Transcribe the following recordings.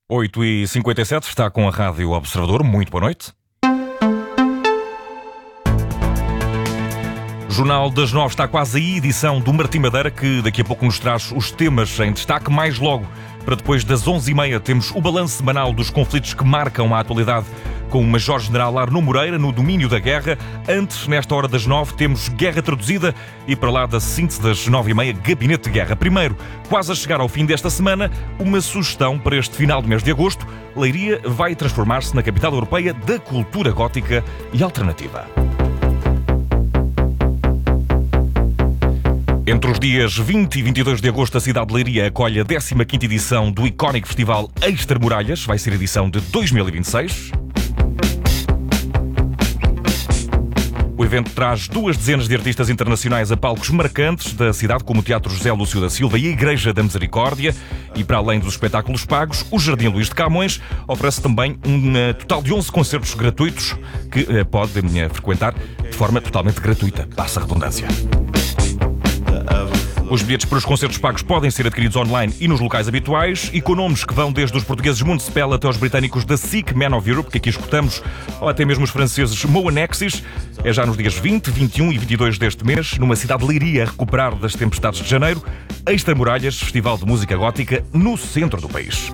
8h57, está com a Rádio Observador. Muito boa noite. Jornal das 9 está quase aí, edição do Martim Madeira, que daqui a pouco nos traz os temas em destaque. Mais logo, para depois das 11h30, temos o balanço semanal dos conflitos que marcam a atualidade com o Major-General Arno Moreira no domínio da guerra. Antes, nesta hora das 9, temos Guerra Traduzida e para lá da síntese das 9h30, Gabinete de Guerra. Primeiro, quase a chegar ao fim desta semana, uma sugestão para este final do mês de agosto. Leiria vai transformar-se na capital europeia da cultura gótica e alternativa. Entre os dias 20 e 22 de agosto, a cidade de Leiria acolhe a 15ª edição do icónico festival Extramuralhas. Vai ser a edição de 2026. O evento traz 2 dezenas de artistas internacionais a palcos marcantes da cidade, como o Teatro José Lúcio da Silva e a Igreja da Misericórdia. E para além dos espetáculos pagos, o Jardim Luís de Camões oferece também um total de 11 concertos gratuitos que pode frequentar de forma totalmente gratuita. Passa a redundância. Os bilhetes para os concertos pagos podem ser adquiridos online e nos locais habituais, e com nomes que vão desde os portugueses Municipal até os britânicos da Sick Man of Europe, que aqui escutamos, ou até mesmo os franceses Moanexis. É já nos dias 20, 21 e 22 deste mês, numa cidade de Leiria a recuperar das tempestades de janeiro, Extramuralhas, Festival de Música Gótica no centro do país.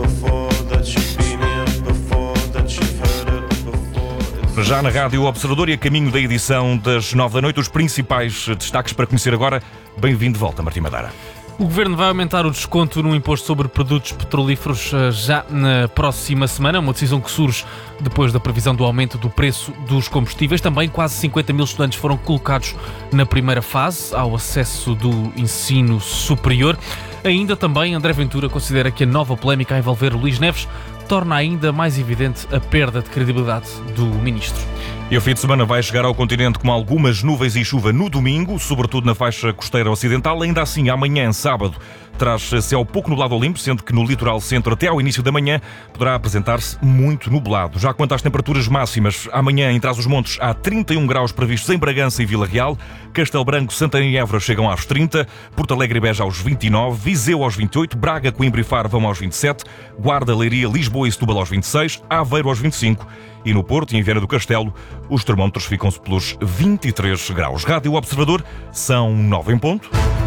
Já na Rádio Observador e a caminho da edição das 9 da noite, os principais destaques para conhecer agora. Bem-vindo de volta, Martim Madeira. O Governo vai aumentar o desconto no imposto sobre produtos petrolíferos já na próxima semana, uma decisão que surge depois da previsão do aumento do preço dos combustíveis. Também quase 50 mil estudantes foram colocados na primeira fase ao acesso do ensino superior. Ainda também André Ventura considera que a nova polémica a envolver Luís Neves torna ainda mais evidente a perda de credibilidade do ministro. E o fim de semana vai chegar ao continente com algumas nuvens e chuva no domingo, sobretudo na faixa costeira ocidental. Ainda assim, amanhã, sábado, traz céu pouco nublado ao limpo, sendo que no litoral centro até ao início da manhã poderá apresentar-se muito nublado. Já quanto às temperaturas máximas, amanhã em Trás-os-Montes há 31 graus previstos em Bragança e Vila Real, Castelo Branco, Santarém e Évora chegam aos 30, Porto Alegre e Beja aos 29, Viseu aos 28, Braga, Coimbra e Faro vão aos 27, Guarda, Leiria, Lisboa e Setúbal aos 26, Aveiro aos 25 e no Porto e em Viana do Castelo os termómetros ficam-se pelos 23 graus. Rádio Observador, são 9 em ponto.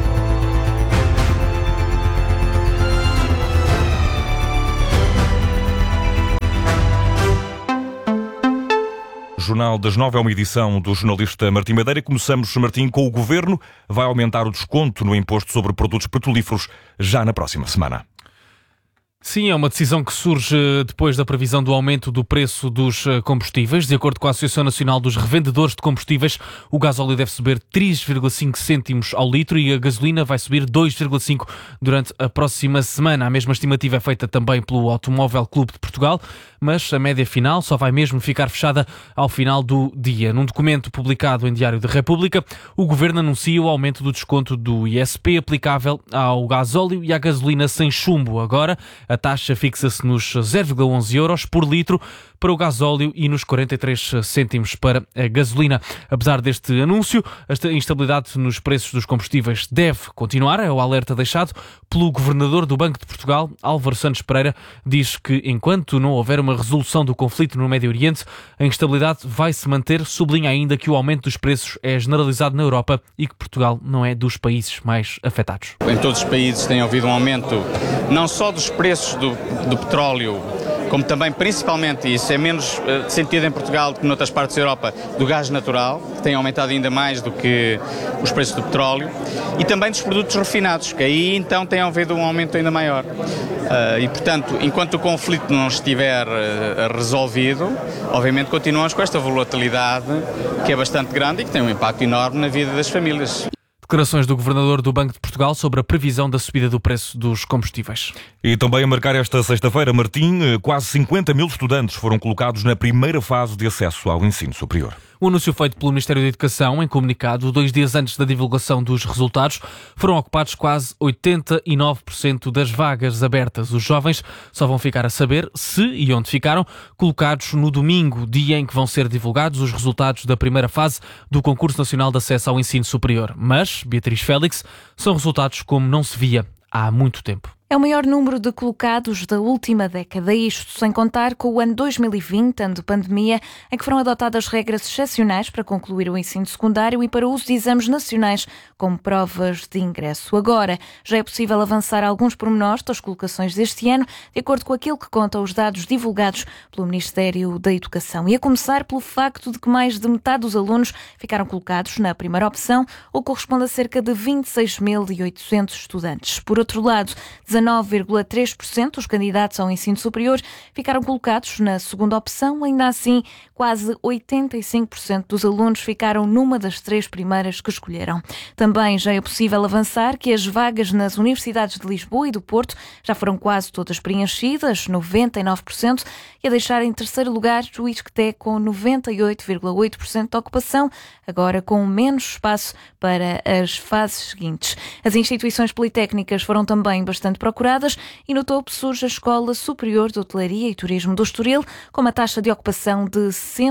Jornal das 9 é uma edição do jornalista Martim Madeira. Começamos, Martim, com o Governo. Vai aumentar o desconto no imposto sobre produtos petrolíferos já na próxima semana. Sim, é uma decisão que surge depois da previsão do aumento do preço dos combustíveis. De acordo com a Associação Nacional dos Revendedores de Combustíveis, o gasóleo deve subir 3,5 cêntimos ao litro e a gasolina vai subir 2,5 durante a próxima semana. A mesma estimativa é feita também pelo Automóvel Clube de Portugal, mas a média final só vai mesmo ficar fechada ao final do dia. Num documento publicado em Diário da República, o Governo anuncia o aumento do desconto do ISP aplicável ao gasóleo e à gasolina sem chumbo. Agora, a taxa fixa-se nos 0,11 euros por litro para o gasóleo e nos 43 cêntimos para a gasolina. Apesar deste anúncio, esta instabilidade nos preços dos combustíveis deve continuar, é o alerta deixado pelo Governador do Banco de Portugal, Álvaro Santos Pereira. Diz que enquanto não houver uma resolução do conflito no Médio Oriente, a instabilidade vai se manter. Sublinha ainda que o aumento dos preços é generalizado na Europa e que Portugal não é dos países mais afetados. Em todos os países tem havido um aumento não só dos preços do petróleo, como também, principalmente, e isso é menos sentido em Portugal do que noutras partes da Europa, do gás natural, que tem aumentado ainda mais do que os preços do petróleo, e também dos produtos refinados, que aí então tem havido um aumento ainda maior. E, portanto, enquanto o conflito não estiver resolvido, obviamente continuamos com esta volatilidade que é bastante grande e que tem um impacto enorme na vida das famílias. Declarações do Governador do Banco de Portugal sobre a previsão da subida do preço dos combustíveis. E também a marcar esta sexta-feira, Martim, quase 50 mil estudantes foram colocados na primeira fase de acesso ao ensino superior. O anúncio feito pelo Ministério da Educação, em comunicado, 2 dias antes da divulgação dos resultados, foram ocupados quase 89% das vagas abertas. Os jovens só vão ficar a saber se e onde ficaram, colocados no domingo, dia em que vão ser divulgados os resultados da primeira fase do Concurso Nacional de Acesso ao Ensino Superior. Mas, Beatriz Félix, são resultados como não se via há muito tempo. É o maior número de colocados da última década, isto sem contar com o ano 2020, ano de pandemia, em que foram adotadas regras excepcionais para concluir o ensino secundário e para o uso de exames nacionais como provas de ingresso. Agora, já é possível avançar alguns pormenores das colocações deste ano, de acordo com aquilo que contam os dados divulgados pelo Ministério da Educação. E a começar pelo facto de que mais de metade dos alunos ficaram colocados na primeira opção, o que corresponde a cerca de 26.800 estudantes. Por outro lado, 19,3% dos candidatos ao ensino superior ficaram colocados na segunda opção. Ainda assim, quase 85% dos alunos ficaram numa das três primeiras que escolheram. Também já é possível avançar que as vagas nas universidades de Lisboa e do Porto já foram quase todas preenchidas, 99%, e a deixar em terceiro lugar o ISCTE com 98,8% de ocupação, agora com menos espaço para as fases seguintes. As instituições politécnicas foram também bastante procuradas e no topo surge a Escola Superior de Hotelaria e Turismo do Estoril, com uma taxa de ocupação de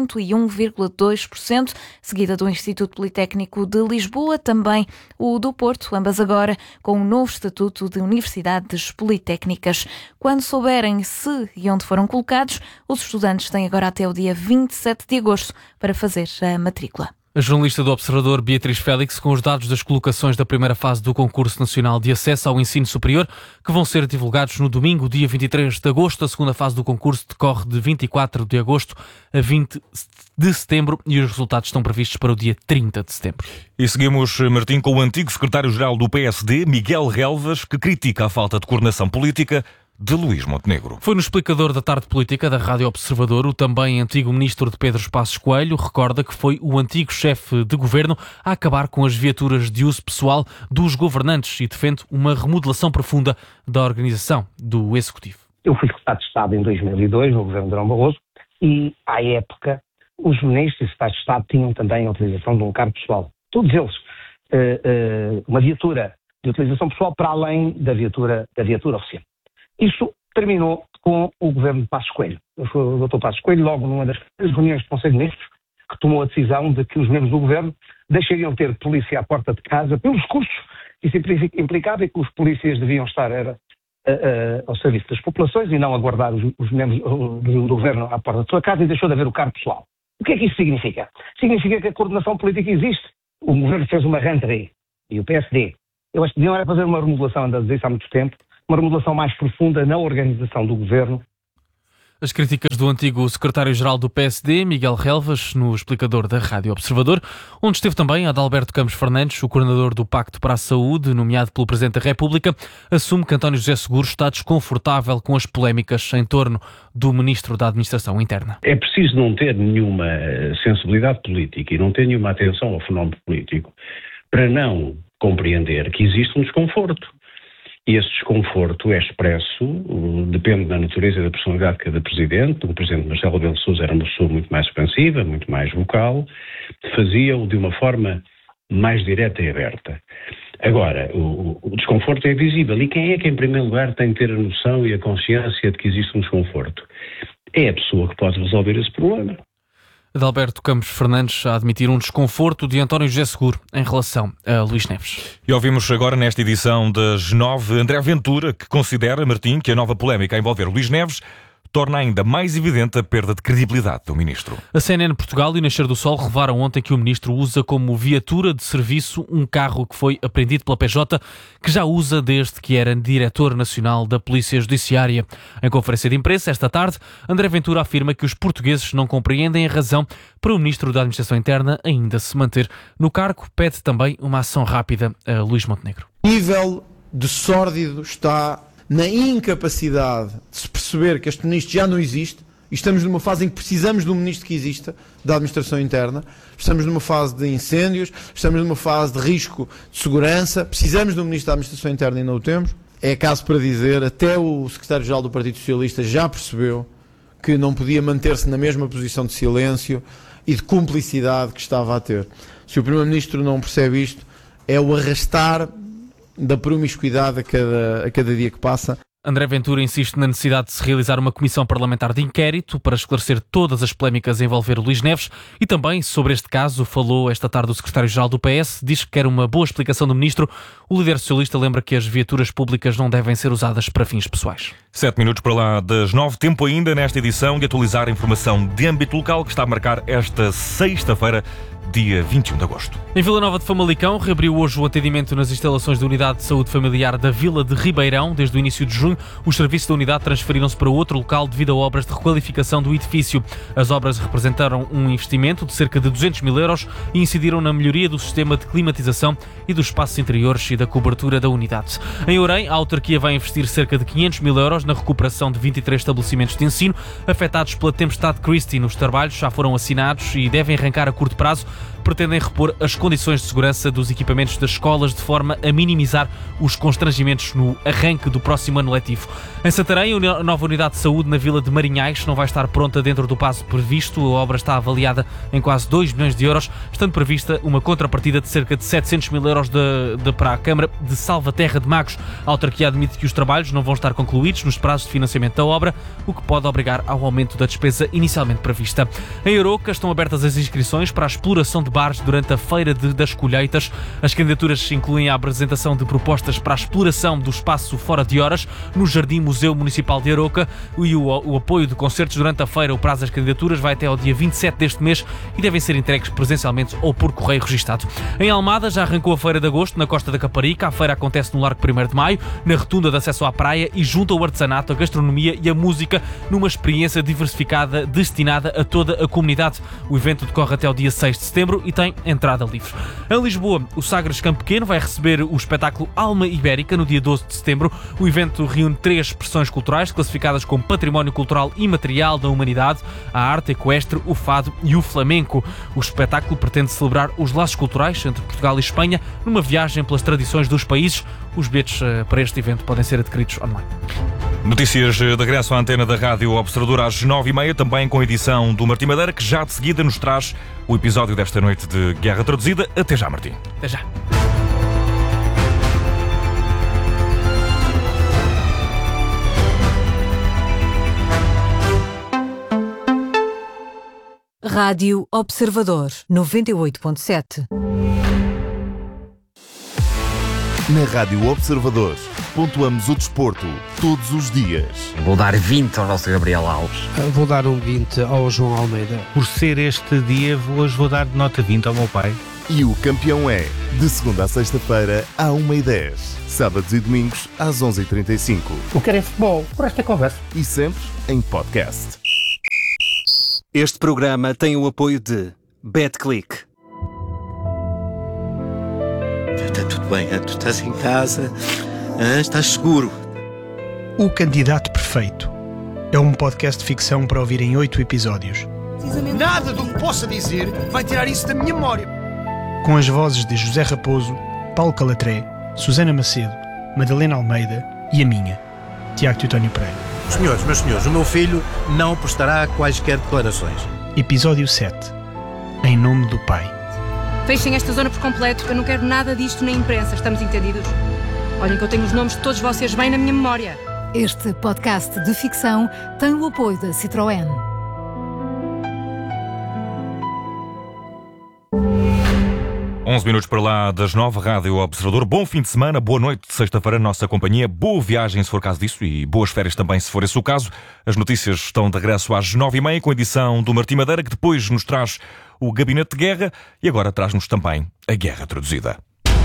101,2%, seguida do Instituto Politécnico de Lisboa, também o do Porto, ambas agora com um novo estatuto de universidades politécnicas. Quando souberem se e onde foram colocados, os estudantes têm agora até o dia 27 de agosto para fazer a matrícula. A jornalista do Observador, Beatriz Félix, com os dados das colocações da primeira fase do Concurso Nacional de Acesso ao Ensino Superior, que vão ser divulgados no domingo, dia 23 de agosto. A segunda fase do concurso decorre de 24 de agosto a 20 de setembro e os resultados estão previstos para o dia 30 de setembro. E seguimos, Martim, com o antigo secretário-geral do PSD, Miguel Relvas, que critica a falta de coordenação política de Luís Montenegro. Foi no explicador da tarde política da Rádio Observador. O também antigo ministro de Pedro Passos Coelho recorda que foi o antigo chefe de governo a acabar com as viaturas de uso pessoal dos governantes e defende uma remodelação profunda da organização do Executivo. Eu fui secretário de Estado em 2002, no governo de Durão Barroso, e à época os ministros e secretários de Estado tinham também a utilização de um carro pessoal. Todos eles. Uma viatura de utilização pessoal para além da viatura oficial. Isso terminou com o governo de Passos Coelho. Foi o Dr. Passos Coelho, logo numa das reuniões do Conselho de Ministros, que tomou a decisão de que os membros do governo deixariam de ter polícia à porta de casa pelos custos. Isso implicava que os polícias deviam estar ao serviço das populações e não aguardar os membros do governo à porta da sua casa, e deixou de haver o carro pessoal. O que é que isso significa? Significa que a coordenação política existe. O governo fez uma rentrée e o PSD. Eu acho que deviam era fazer uma remodelação, ando a dizer isso há muito tempo, uma remodelação mais profunda na organização do governo. As críticas do antigo secretário-geral do PSD, Miguel Relvas, no explicador da Rádio Observador, onde esteve também Adalberto Campos Fernandes, o coordenador do Pacto para a Saúde, nomeado pelo Presidente da República, assume que António José Seguro está desconfortável com as polémicas em torno do Ministro da Administração Interna. É preciso não ter nenhuma sensibilidade política e não ter nenhuma atenção ao fenómeno político para não compreender que existe um desconforto. E esse desconforto é expresso, depende da natureza e da personalidade de cada presidente. O presidente Marcelo Rebelo de Sousa era uma pessoa muito mais expansiva, muito mais vocal, fazia-o de uma forma mais direta e aberta. Agora, o desconforto é visível. E quem é que, em primeiro lugar, tem que ter a noção e a consciência de que existe um desconforto? É a pessoa que pode resolver esse problema. Adalberto Campos Fernandes a admitir um desconforto de António José Seguro em relação a Luís Neves. E ouvimos agora nesta edição das 9 André Ventura, que considera, Martim, que a nova polémica a envolver Luís Neves torna ainda mais evidente a perda de credibilidade do ministro. A CNN Portugal e Nascer do Sol revelaram ontem que o ministro usa como viatura de serviço um carro que foi apreendido pela PJ, que já usa desde que era diretor nacional da Polícia Judiciária. Em conferência de imprensa esta tarde, André Ventura afirma que os portugueses não compreendem a razão para o ministro da Administração Interna ainda se manter no cargo. Pede também uma ação rápida a Luís Montenegro. O nível de sórdido está na incapacidade de se perceber que este ministro já não existe, e estamos numa fase em que precisamos de um ministro que exista, da administração interna, estamos numa fase de incêndios, estamos numa fase de risco de segurança, precisamos de um ministro da administração interna e não o temos. É caso para dizer, até o secretário-geral do Partido Socialista já percebeu que não podia manter-se na mesma posição de silêncio e de cumplicidade que estava a ter. Se o primeiro-ministro não percebe isto, é o arrastar da promiscuidade a cada dia que passa. André Ventura insiste na necessidade de se realizar uma comissão parlamentar de inquérito para esclarecer todas as polémicas a envolver Luís Neves e também sobre este caso falou esta tarde o secretário-geral do PS, diz que quer uma boa explicação do ministro. O líder socialista lembra que as viaturas públicas não devem ser usadas para fins pessoais. 7 minutos para lá das 9, tempo ainda nesta edição de atualizar a informação de âmbito local que está a marcar esta sexta-feira, dia 21 de agosto. Em Vila Nova de Famalicão, reabriu hoje o atendimento nas instalações da Unidade de Saúde Familiar da Vila de Ribeirão. Desde o início de junho, os serviços da unidade transferiram-se para outro local devido a obras de requalificação do edifício. As obras representaram um investimento de cerca de 200 mil euros e incidiram na melhoria do sistema de climatização e dos espaços interiores e da cobertura da unidade. Em Orem, a autarquia vai investir cerca de 500 mil euros na recuperação de 23 estabelecimentos de ensino afetados pela tempestade Christie. Os trabalhos já foram assinados e devem arrancar a curto prazo. Pretendem repor as condições de segurança dos equipamentos das escolas de forma a minimizar os constrangimentos no arranque do próximo ano letivo. Em Santarém, a nova unidade de saúde na Vila de Marinhais não vai estar pronta dentro do prazo previsto. A obra está avaliada em quase 2 milhões de euros, estando prevista uma contrapartida de cerca de 700 mil euros para a Câmara de Salvaterra de Magos. A autarquia admite que os trabalhos não vão estar concluídos nos prazos de financiamento da obra, o que pode obrigar ao aumento da despesa inicialmente prevista. Em Aroca estão abertas as inscrições para a exploração de bares durante a Feira das Colheitas. As candidaturas incluem a apresentação de propostas para a exploração do espaço fora de horas no Jardim Museu Municipal de Aroca e o apoio de concertos durante a feira. O prazo das candidaturas vai até ao dia 27 deste mês e devem ser entregues presencialmente ou por correio registado. Em Almada já arrancou a Feira de Agosto na Costa da Caparica. A feira acontece no Largo 1º de Maio, na rotunda de acesso à praia e junto ao artesanato, a gastronomia e a música numa experiência diversificada destinada a toda a comunidade. O evento decorre até ao dia 6 de setembro e tem entrada livre. Em Lisboa, o Sagres Campo Pequeno vai receber o espetáculo Alma Ibérica no dia 12 de setembro. O evento reúne 3 expressões culturais classificadas como Património Cultural Imaterial da Humanidade: a arte equestre, o fado e o flamenco. O espetáculo pretende celebrar os laços culturais entre Portugal e Espanha numa viagem pelas tradições dos países. Os bilhetes para este evento podem ser adquiridos online. Notícias de regresso à antena da Rádio Observador às 9h30, também com a edição do Martim Madeira, que já de seguida nos traz o episódio desta noite de Guerra Traduzida. Até já, Martim. Até já. Rádio Observador 98.7. Na Rádio Observador, pontuamos o desporto todos os dias. Vou dar 20 ao nosso Gabriel Alves. Vou dar um 20 ao João Almeida. Por ser este dia, hoje vou dar de nota 20 ao meu pai. E o campeão é, de segunda a sexta-feira, à 1h10. Sábados e domingos, às 11h35. O que é futebol, por esta conversa. E sempre em podcast. Este programa tem o apoio de BetClick. Está tudo bem, tu estás em casa, estás seguro. O Candidato Perfeito é um podcast de ficção para ouvir em 8 episódios. Nada do que possa dizer vai tirar isso da minha memória. Com as vozes de José Raposo, Paulo Calatré, Susana Macedo, Madalena Almeida e a minha, Tiago Teutónio Pereira. Senhores, meus senhores, o meu filho não prestará quaisquer declarações. Episódio 7. Em nome do Pai. Fechem esta zona por completo. Eu não quero nada disto na imprensa. Estamos entendidos? Olhem que eu tenho os nomes de todos vocês bem na minha memória. Este podcast de ficção tem o apoio da Citroën. Onze minutos para lá das 9, Rádio Observador. Bom fim de semana, boa noite de sexta-feira, nossa companhia. Boa viagem, se for caso disso, e boas férias também, se for esse o caso. As notícias estão de regresso às 9h30, com a edição do Martim Madeira, que depois nos traz o Gabinete de Guerra e agora traz-nos também a Guerra Traduzida.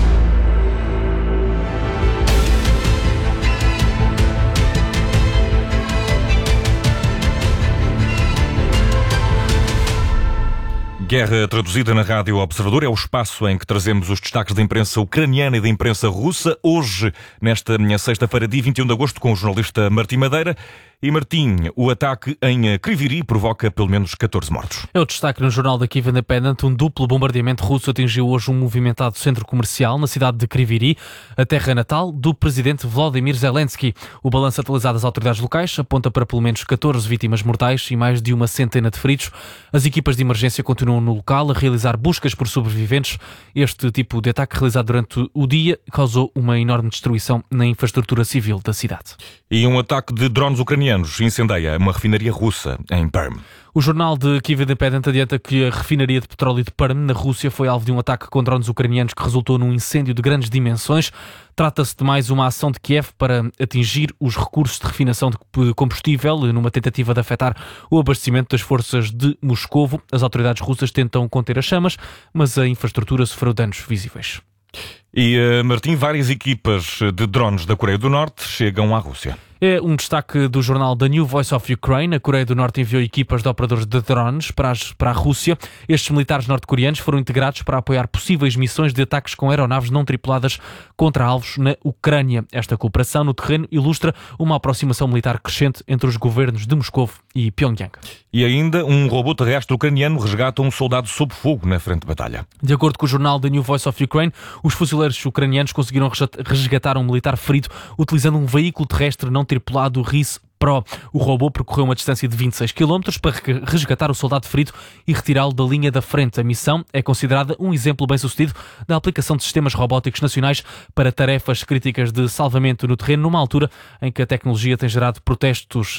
Guerra Traduzida na Rádio Observador é o espaço em que trazemos os destaques da imprensa ucraniana e da imprensa russa. Hoje, nesta minha sexta-feira, dia 21 de agosto, com o jornalista Martim Madeira. E Martim, o ataque em Kryvyi provoca pelo menos 14 mortos. É o destaque no jornal da Kyiv Independent. Um duplo bombardeamento russo atingiu hoje um movimentado centro comercial na cidade de Kryvyi, a terra natal do presidente Volodymyr Zelensky. O balanço atualizado das autoridades locais aponta para pelo menos 14 vítimas mortais e mais de uma centena de feridos. As equipas de emergência continuam no local a realizar buscas por sobreviventes. Este tipo de ataque realizado durante o dia causou uma enorme destruição na infraestrutura civil da cidade. E um ataque de drones ucranianos incendeia uma refinaria russa em Perm. O jornal de Kyiv Independent adianta que a refinaria de petróleo de Perm, na Rússia, foi alvo de um ataque com drones ucranianos que resultou num incêndio de grandes dimensões. Trata-se de mais uma ação de Kiev para atingir os recursos de refinação de combustível, numa tentativa de afetar o abastecimento das forças de Moscovo. As autoridades russas tentam conter as chamas, mas a infraestrutura sofreu danos visíveis. E, Martim, várias equipas de drones da Coreia do Norte chegam à Rússia. É um destaque do jornal The New Voice of Ukraine. A Coreia do Norte enviou equipas de operadores de drones para a Rússia. Estes militares norte-coreanos foram integrados para apoiar possíveis missões de ataques com aeronaves não tripuladas contra alvos na Ucrânia. Esta cooperação no terreno ilustra uma aproximação militar crescente entre os governos de Moscovo e Pyongyang. E ainda um robô terrestre ucraniano resgata um soldado sob fogo na frente de batalha. De acordo com o jornal The New Voice of Ukraine, os fuzileiros ucranianos conseguiram resgatar um militar ferido utilizando um veículo terrestre não tripulado RIS Pro. O robô percorreu uma distância de 26 km para resgatar o soldado ferido e retirá-lo da linha da frente. A missão é considerada um exemplo bem-sucedido da aplicação de sistemas robóticos nacionais para tarefas críticas de salvamento no terreno, numa altura em que a tecnologia tem gerado protestos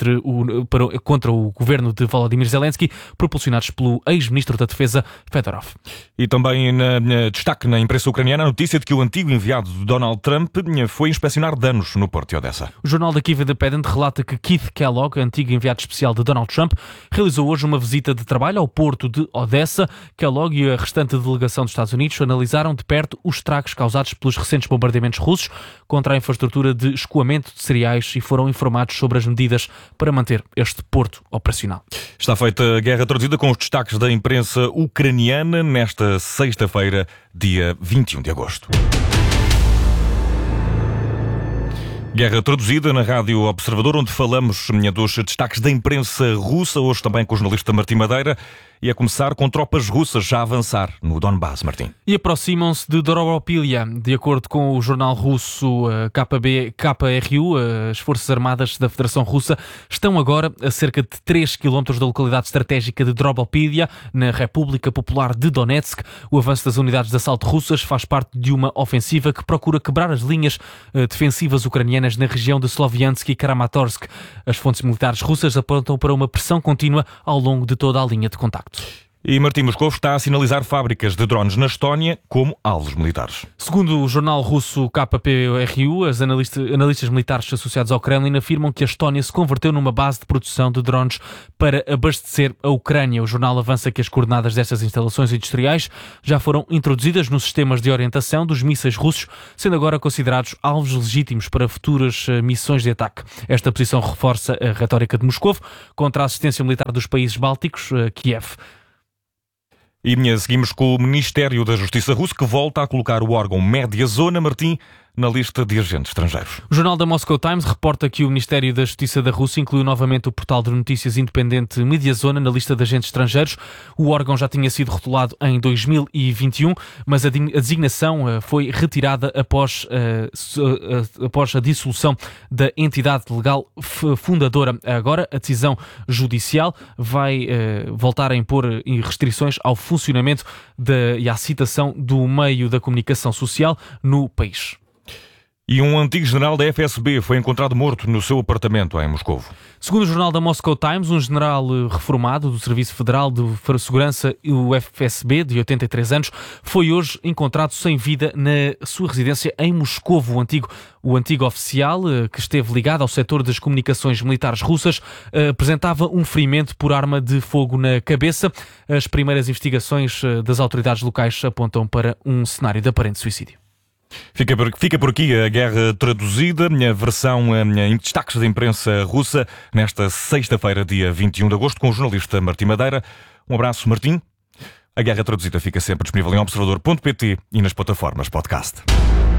contra o governo de Volodymyr Zelensky, propulsionados pelo ex-ministro da Defesa, Fedorov. E também destaque na imprensa ucraniana a notícia de que o antigo enviado de Donald Trump foi inspecionar danos no porto de Odessa. O jornal da Kyiv Independent relata que Keith Kellogg, antigo enviado especial de Donald Trump, realizou hoje uma visita de trabalho ao porto de Odessa. Kellogg e a restante delegação dos Estados Unidos analisaram de perto os estragos causados pelos recentes bombardeamentos russos contra a infraestrutura de escoamento de cereais e foram informados sobre as medidas para manter este porto operacional. Está feita a guerra traduzida com os destaques da imprensa ucraniana nesta sexta-feira, dia 21 de agosto. Guerra traduzida na Rádio Observador, onde falamos dos destaques da imprensa russa, hoje também com o jornalista Martim Madeira, e a começar com tropas russas já a avançar no Donbass, Martim. E aproximam-se de Dobropilya. De acordo com o jornal russo KRU, as Forças Armadas da Federação Russa estão agora a cerca de 3 km da localidade estratégica de Dobropilya, na República Popular de Donetsk. O avanço das unidades de assalto russas faz parte de uma ofensiva que procura quebrar as linhas defensivas ucranianas na região de Sloviansk e Kramatorsk. As fontes militares russas apontam para uma pressão contínua ao longo de toda a linha de contacto. E Martim Moscovo está a sinalizar fábricas de drones na Estónia como alvos militares. Segundo o jornal russo KPRU, os analistas militares associados ao Kremlin afirmam que a Estónia se converteu numa base de produção de drones para abastecer a Ucrânia. O jornal avança que as coordenadas destas instalações industriais já foram introduzidas nos sistemas de orientação dos mísseis russos, sendo agora considerados alvos legítimos para futuras missões de ataque. Esta posição reforça a retórica de Moscovo contra a assistência militar dos países bálticos, Kiev. E seguimos com o Ministério da Justiça russo, que volta a colocar o órgão Média Zona, Martim, na lista de agentes estrangeiros. O jornal da Moscow Times reporta que o Ministério da Justiça da Rússia incluiu novamente o portal de notícias independente Mediazona na lista de agentes estrangeiros. O órgão já tinha sido rotulado em 2021, mas a designação foi retirada após a dissolução da entidade legal fundadora. Agora, a decisão judicial vai voltar a impor restrições ao funcionamento e à citação do meio da comunicação social no país. E um antigo general da FSB foi encontrado morto no seu apartamento em Moscovo. Segundo o jornal da Moscow Times, um general reformado do Serviço Federal de Segurança, o FSB, de 83 anos, foi hoje encontrado sem vida na sua residência em Moscovo. O antigo oficial, que esteve ligado ao setor das comunicações militares russas, apresentava um ferimento por arma de fogo na cabeça. As primeiras investigações das autoridades locais apontam para um cenário de aparente suicídio. Fica por aqui a guerra traduzida, a versão em destaques da imprensa russa, nesta sexta-feira, dia 21 de agosto, com o jornalista Martim Madeira. Um abraço, Martim. A guerra traduzida fica sempre disponível em observador.pt e nas plataformas podcast.